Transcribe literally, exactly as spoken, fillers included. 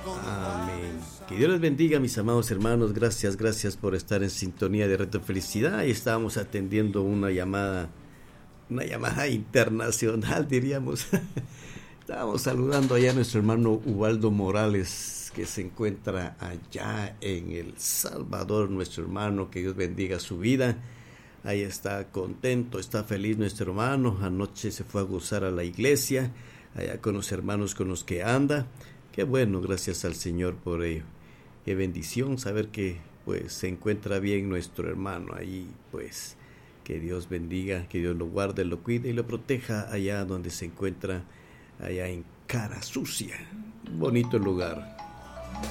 Amén. Que Dios les bendiga, mis amados hermanos. Gracias, gracias por estar en sintonía de Reto Felicidad. Y estábamos atendiendo una llamada, una llamada internacional, diríamos. Estábamos saludando allá a nuestro hermano Ubaldo Morales, que se encuentra allá en El Salvador, nuestro hermano. Que Dios bendiga su vida. Ahí está contento, está feliz nuestro hermano. Anoche se fue a gozar a la iglesia, allá con los hermanos con los que anda. Qué bueno, gracias al Señor por ello. Qué bendición saber que pues se encuentra bien nuestro hermano ahí, pues que Dios bendiga, que Dios lo guarde, lo cuide y lo proteja allá donde se encuentra, allá en Cara Sucia. Bonito lugar.